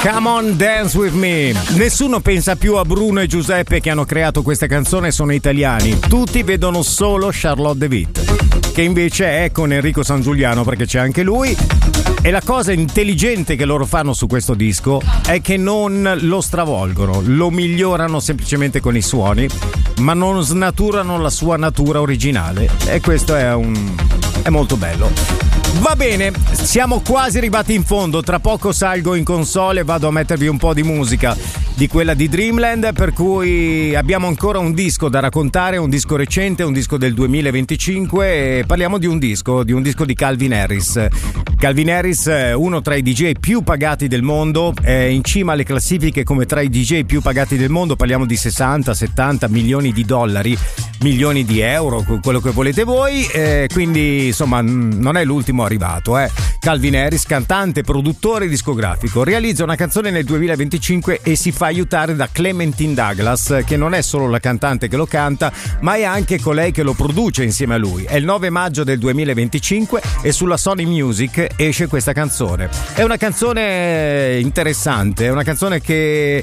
Come on, dance with me. Nessuno pensa più a Bruno e Giuseppe che hanno creato questa canzone, sono italiani. Tutti vedono solo Charlotte De Witt, che invece è con Enrico San Giuliano, perché c'è anche lui. E la cosa intelligente che loro fanno su questo disco è che non lo stravolgono, lo migliorano semplicemente con i suoni, ma non snaturano la sua natura originale. E questo è molto bello. Va bene, siamo quasi arrivati in fondo. Tra poco salgo in console e vado a mettervi un po' di musica di quella di Dreamland, per cui abbiamo ancora un disco da raccontare, un disco recente, un disco del 2025, e parliamo di un disco di Calvin Harris. Calvin Harris, uno tra i DJ più pagati del mondo, è in cima alle classifiche come tra i DJ più pagati del mondo. Parliamo di 60-70 milioni di dollari, milioni di euro, quello che volete voi, quindi insomma non è l'ultimo arrivato. Calvin Harris, cantante, produttore discografico, realizza una canzone nel 2025 e si fa aiutare da Clementine Douglas, che non è solo la cantante che lo canta, ma è anche colei che lo produce insieme a lui. È il 9 maggio del 2025 e sulla Sony Music esce questa canzone. È una canzone interessante, è una canzone che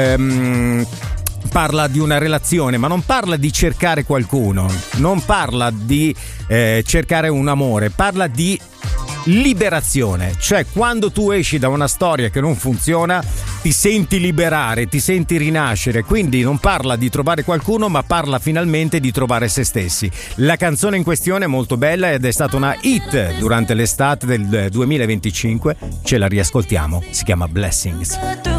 parla di una relazione, ma non parla di cercare qualcuno, non parla di cercare un amore, parla di liberazione. Cioè, quando tu esci da una storia che non funziona, ti senti liberare, ti senti rinascere. Quindi non parla di trovare qualcuno, ma parla finalmente di trovare se stessi. La canzone in questione è molto bella ed è stata una hit durante l'estate del 2025. Ce la riascoltiamo, si chiama Blessings.